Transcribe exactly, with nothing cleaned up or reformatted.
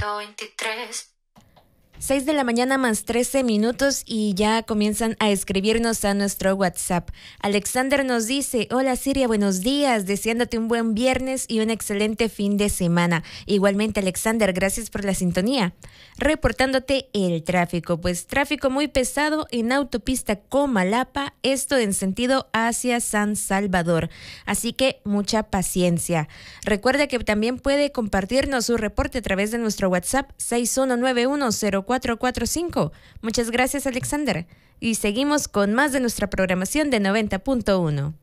veintitrés. seis de la mañana más trece minutos y ya comienzan a escribirnos a nuestro WhatsApp. Alexander nos dice: hola Siria, buenos días, deseándote un buen viernes y un excelente fin de semana. Igualmente Alexander, gracias por la sintonía. Reportándote el tráfico, pues tráfico muy pesado en autopista Comalapa, esto en sentido hacia San Salvador. Así que mucha paciencia. Recuerda que también puede compartirnos su reporte a través de nuestro WhatsApp seis uno nueve uno cero cuatro cuatro cinco. Muchas gracias Alexander. Y seguimos con más de nuestra programación de noventa punto uno.